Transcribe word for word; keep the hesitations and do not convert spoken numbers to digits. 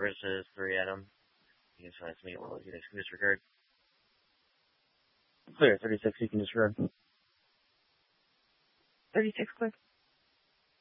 versus three Adam. You can try to meet well, you guys can disregard. Clear, thirty-six, you can disregard. thirty-six, click.